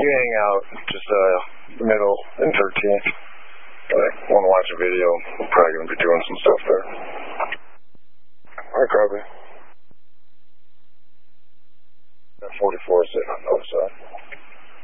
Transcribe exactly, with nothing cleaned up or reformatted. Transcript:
You hang out just uh the middle and thirteenth. Like, want to watch a video? I'm probably gonna be doing some stuff there. Alright, copy. forty-four sitting on the other side.